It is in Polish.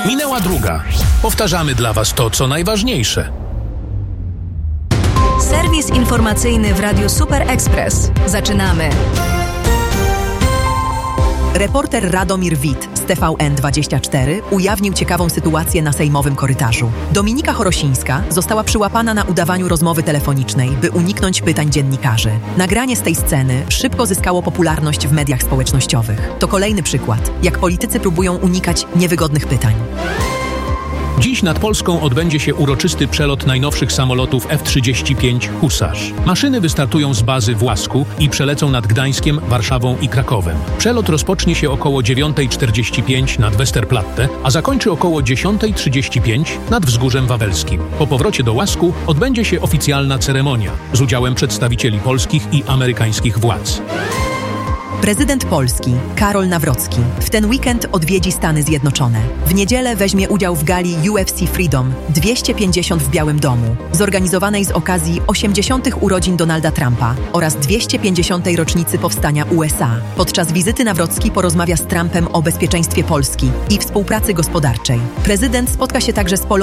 Minęła druga. Powtarzamy dla Was to, co najważniejsze. Serwis informacyjny w Radiu Super Express. Zaczynamy. Reporter Radomir Wit z TVN24 ujawnił ciekawą sytuację na sejmowym korytarzu. Dominika Chorosińska została przyłapana na udawaniu rozmowy telefonicznej, by uniknąć pytań dziennikarzy. Nagranie z tej sceny szybko zyskało popularność w mediach społecznościowych. To kolejny przykład, jak politycy próbują unikać niewygodnych pytań. Dziś nad Polską odbędzie się uroczysty przelot najnowszych samolotów F-35 Husarz. Maszyny wystartują z bazy w Łasku i przelecą nad Gdańskiem, Warszawą i Krakowem. Przelot rozpocznie się około 9:45 nad Westerplatte, a zakończy około 10:35 nad Wzgórzem Wawelskim. Po powrocie do Łasku odbędzie się oficjalna ceremonia z udziałem przedstawicieli polskich i amerykańskich władz. Prezydent Polski, Karol Nawrocki, w ten weekend odwiedzi Stany Zjednoczone. W niedzielę weźmie udział w gali UFC Freedom 250 w Białym Domu, zorganizowanej z okazji 80. urodzin Donalda Trumpa oraz 250. rocznicy powstania USA. Podczas wizyty Nawrocki porozmawia z Trumpem o bezpieczeństwie Polski i współpracy gospodarczej. Prezydent spotka się także z